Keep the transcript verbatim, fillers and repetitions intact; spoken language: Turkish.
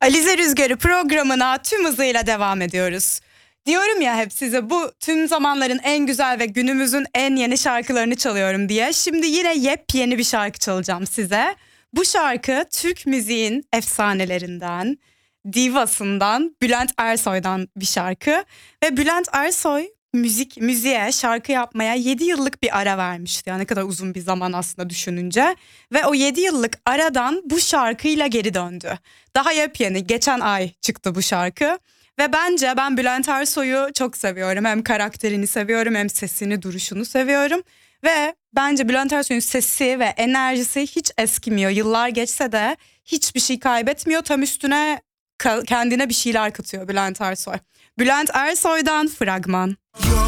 Alize Rüzgarı programına tüm hızıyla devam ediyoruz. Diyorum ya hep size, bu tüm zamanların en güzel ve günümüzün en yeni şarkılarını çalıyorum diye. Şimdi yine yepyeni bir şarkı çalacağım size. Bu şarkı Türk müziğin efsanelerinden, divasından Bülent Ersoy'dan bir şarkı. Ve Bülent Ersoy müzik müziğe, şarkı yapmaya yedi yıllık bir ara vermişti. Yani ne kadar uzun bir zaman aslında düşününce. Ve o yedi yıllık aradan bu şarkıyla geri döndü. Daha yepyeni, geçen ay çıktı bu şarkı. Ve bence ben Bülent Ersoy'u çok seviyorum. Hem karakterini seviyorum, hem sesini, duruşunu seviyorum. Ve bence Bülent Ersoy'un sesi ve enerjisi hiç eskimiyor. Yıllar geçse de hiçbir şey kaybetmiyor. Tam üstüne kendine bir şeyler katıyor Bülent Ersoy. Bülent Ersoy'dan Fragman.